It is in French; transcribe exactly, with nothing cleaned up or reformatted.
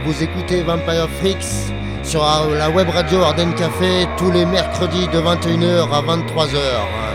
Vous écoutez Vampire Freaks sur la web radio Ardennes Café tous les mercredis de vingt et une heures à vingt-trois heures.